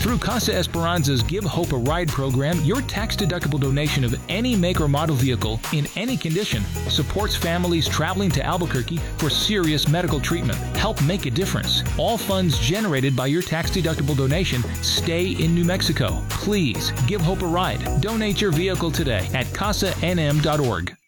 Through Casa Esperanza's Give Hope a Ride program, your tax-deductible donation of any make or model vehicle in any condition supports families traveling to Albuquerque for serious medical treatment. Help make a difference. All funds generated by your tax-deductible donation stay in New Mexico. Please give Hope a ride. Donate your vehicle today at casanm.org.